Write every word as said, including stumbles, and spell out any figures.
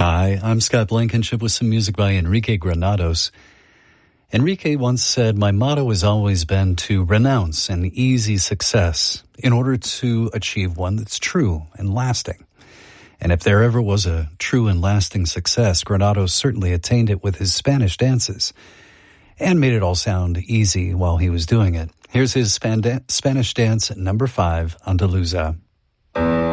Hi, I'm Scott Blankenship with some music by Enrique Granados. Enrique once said, "My motto has always been to renounce an easy success in order to achieve one that's true and lasting." And if there ever was a true and lasting success, Granados certainly attained it with his Spanish dances and made it all sound easy while he was doing it. Here's his Span- Spanish dance at number five, Andaluza.